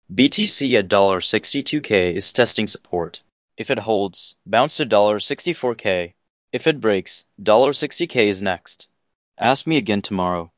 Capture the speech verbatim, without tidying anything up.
B T C at sixty-two K is testing support. If it holds, bounce to sixty-four K. If it breaks, sixty K is next. Ask me again tomorrow.